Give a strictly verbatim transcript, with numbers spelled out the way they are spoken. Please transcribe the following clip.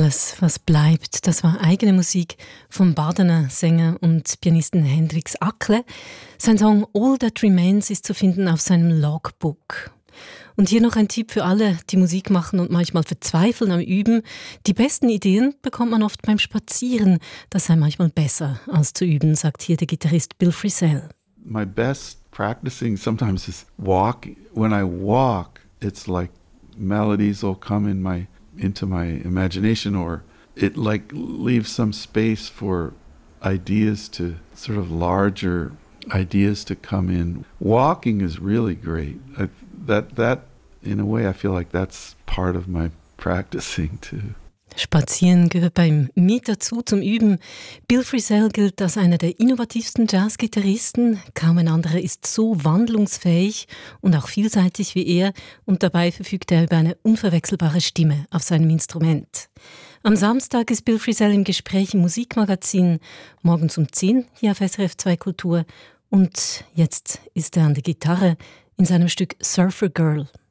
Alles, was bleibt, das war eigene Musik vom Badener Sänger und Pianisten Hendrix Ackle. Sein Song All That Remains ist zu finden auf seinem Logbook. Und hier noch ein Tipp für alle, die Musik machen und manchmal verzweifeln am Üben. Die besten Ideen bekommt man oft beim Spazieren. Das sei manchmal besser als zu üben, sagt hier der Gitarrist Bill Frisell. My best practicing sometimes is walk. When I walk, it's like melodies will come in my into my imagination, or it like leaves some space for ideas to sort of larger ideas to come in. Walking is really great. I, that that in a way I feel like that's part of my practicing too. Spazieren gehört beim mit dazu zum Üben. Bill Frisell gilt als einer der innovativsten Jazzgitarristen. Kaum ein anderer ist so wandlungsfähig und auch vielseitig wie er. Und dabei verfügt er über eine unverwechselbare Stimme auf seinem Instrument. Am Samstag ist Bill Frisell im Gespräch im Musikmagazin. Morgens um zehn hier auf S R F zwei Kultur. Und jetzt ist er an der Gitarre in seinem Stück Surfer Girl.